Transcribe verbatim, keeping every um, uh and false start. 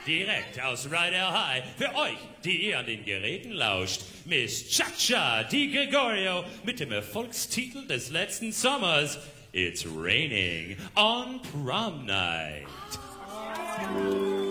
direkt aus Ryder High, für euch, die ihr an den Geräten lauscht, Miss Cha-Cha Di Gregorio mit dem Erfolgstitel des letzten Sommers, It's Raining on Prom Night.